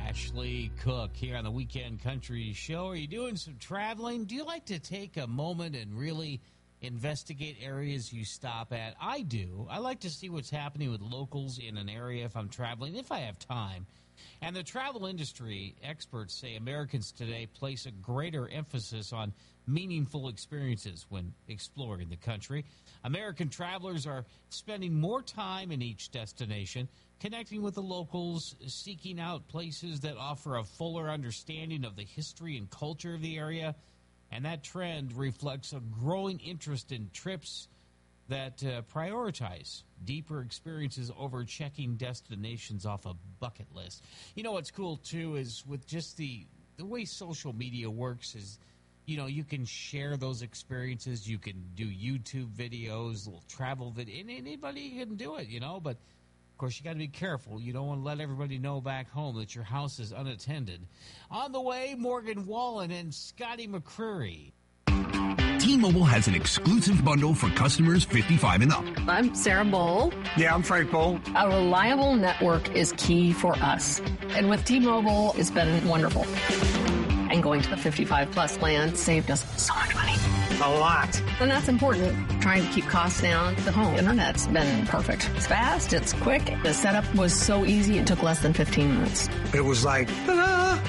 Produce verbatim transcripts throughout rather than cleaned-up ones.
Ashley Cook here on the Weekend Country Show. Are you doing some traveling? Do you like to take a moment and really investigate areas you stop at? I do. I like to see what's happening with locals in an area if I'm traveling, if I have time. And the travel industry experts say Americans today place a greater emphasis on meaningful experiences when exploring the country. American travelers are spending more time in each destination, connecting with the locals, seeking out places that offer a fuller understanding of the history and culture of the area. And that trend reflects a growing interest in trips that uh, prioritize deeper experiences over checking destinations off a bucket list. You know what's cool, too, is with just the, the way social media works is, you know, you can share those experiences. You can do YouTube videos, little travel video. Anybody can do it, you know, but of course, you got to be careful. You don't want to let everybody know back home that your house is unattended. On the way, Morgan Wallen and Scotty McCreery. T-Mobile has an exclusive bundle for customers fifty-five and up. I'm Sarah Bowl. Yeah, I'm Frank Bowl. A reliable network is key for us. And with T-Mobile, it's been wonderful. And going to the fifty-five plus plan saved us so much money. A lot. And that's important. Trying to keep costs down. The home internet's been perfect. It's fast. It's quick. The setup was so easy. It took less than fifteen minutes. It was like, ta-da!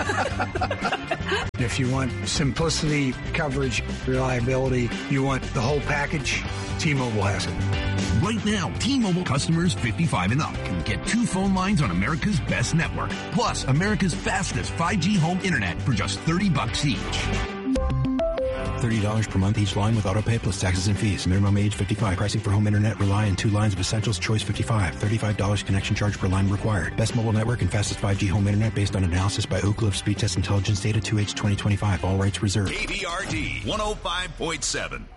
If you want simplicity, coverage, reliability, you want the whole package, T-Mobile has it. Right now, T-Mobile customers fifty-five and up can get two phone lines on America's best network, plus America's fastest five G home internet for just thirty bucks each. thirty dollars per month each line with autopay plus taxes and fees. Minimum age fifty-five. Pricing for home internet rely on two lines of Essentials Choice fifty-five. thirty-five dollars connection charge per line required. Best mobile network and fastest five G home internet based on analysis by Oak Cliff Speed Test Intelligence Data two H twenty twenty-five. All rights reserved. K B R D one oh five point seven.